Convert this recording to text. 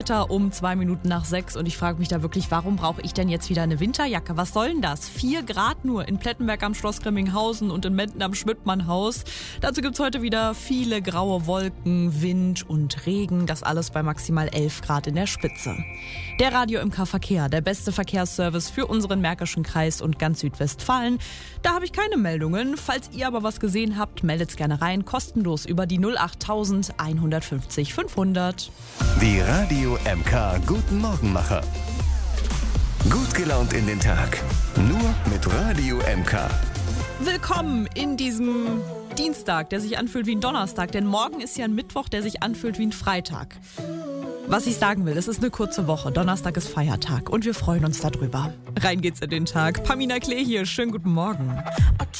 Wetter um 2 Minuten nach 6 und ich frage mich da wirklich, warum brauche ich denn jetzt wieder eine Winterjacke? Was soll denn das? 4 Grad nur in Plettenberg am Schloss Grimminghausen und in Menden am Schmidtmannhaus. Dazu gibt's heute wieder viele graue Wolken, Wind und Regen. Das alles bei maximal 11 Grad in der Spitze. Der Radio MK Verkehr, der beste Verkehrsservice für unseren Märkischen Kreis und ganz Südwestfalen. Da habe ich keine Meldungen. Falls ihr aber was gesehen habt, meldet's gerne rein. Kostenlos über die 08000 150 500. Die Radio MK Guten Morgenmacher. Gut gelaunt in den Tag. Nur mit Radio MK. Willkommen in diesem Dienstag, der sich anfühlt wie ein Donnerstag. Denn morgen ist ja ein Mittwoch, der sich anfühlt wie ein Freitag. Was ich sagen will, es ist eine kurze Woche. Donnerstag ist Feiertag und wir freuen uns darüber. Rein geht's in den Tag. Pamina Klee hier, schönen guten Morgen.